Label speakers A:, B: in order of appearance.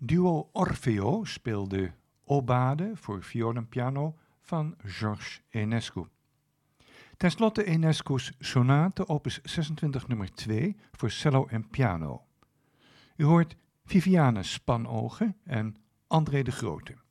A: Duo Orfeo speelde Obade voor viool en piano van Georges Enescu. Ten slotte Enescu's sonate opus 26 nummer 2 voor cello en piano. U hoort Viviane Spanogen en André de Grote.